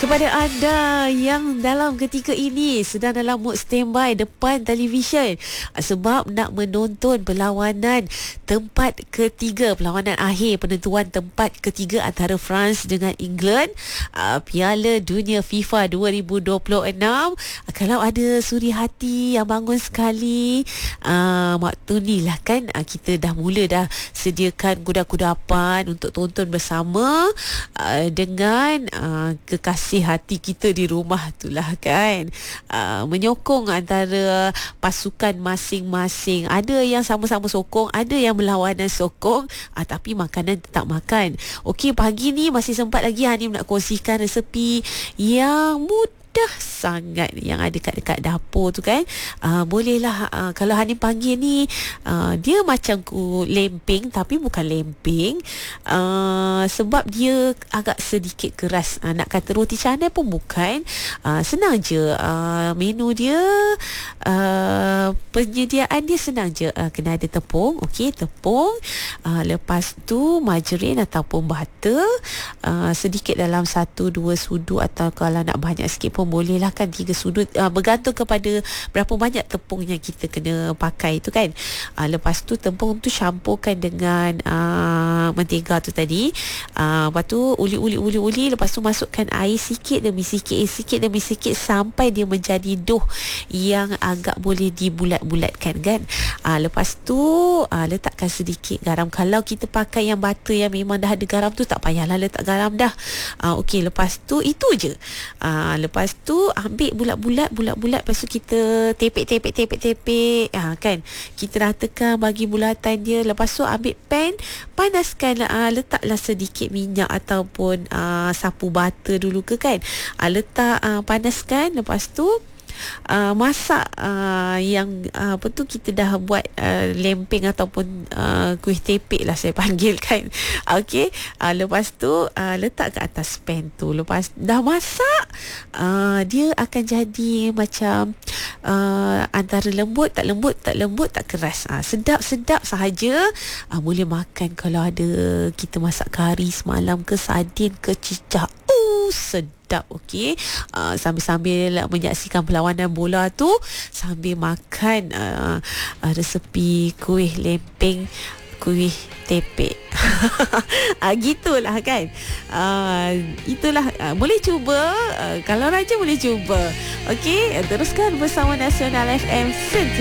Kepada anda yang dalam ketika ini sedang dalam mood standby depan televisyen sebab nak menonton perlawanan tempat ketiga, perlawanan akhir penentuan tempat ketiga antara France dengan England, Piala Dunia FIFA 2026. Kalau ada suri hati yang bangun sekali, waktu ni lah kan kita dah mula dah sediakan kuda-kudapan untuk tonton bersama dengan kekasih hati kita di rumah itulah kan, menyokong antara pasukan masing-masing. Ada yang sama-sama sokong, ada yang berlawanan sokong, tapi makanan tetap makan. Okey, pagi ni masih sempat lagi Hanim nak kongsikan resepi yang mudah sangat yang ada dekat dapur tu kan. Bolehlah, kalau Hanim panggil ni, dia macam lemping tapi bukan lemping, sebab dia agak sedikit keras. Nak kata roti canai pun bukan. Senang je, menu dia, penyediaan dia senang je. Kena ada tepung. Okey, tepung, lepas tu margarin ataupun butter, sedikit dalam 1-2 sudu, atau kalau nak banyak sikit pun boleh lah kan, 3 sudut, bergantung kepada berapa banyak tepung yang kita kena pakai tu kan. Lepas tu tepung tu campurkan dengan mentega tu tadi, lepas tu uli, lepas tu masukkan air sikit demi sikit sampai dia menjadi dough yang agak boleh dibulat-bulatkan kan. Lepas tu letakkan sedikit garam. Kalau kita pakai yang butter yang memang dah ada garam tu, tak payahlah letak garam dah. Okey, lepas tu itu je. Lepas tu ambil bulat-bulat, lepas tu kita tepek kan, kita ratakan bagi bulatan dia. Lepas tu ambil pan, panaskan, letaklah sedikit minyak ataupun sapu butter dulu ke kan, letak, panaskan. Lepas tu masak yang apa tu kita dah buat, lempeng ataupun kuih tepek lah saya panggil kan. Okey, lepas tu letak ke atas pan tu. Lepas dah masak, dia akan jadi macam antara lembut, tak keras. Sedap sahaja. Boleh makan kalau ada kita masak kari semalam ke, sardin ke, cicak. Sedap. Okey, sambil-sambil menyaksikan perlawanan bola tu, sambil makan resepi kuih lempeng, kuih tepek. Gitulah kan. Itulah, boleh cuba, kalau raja boleh cuba. Okey, teruskan bersama Nasional FM.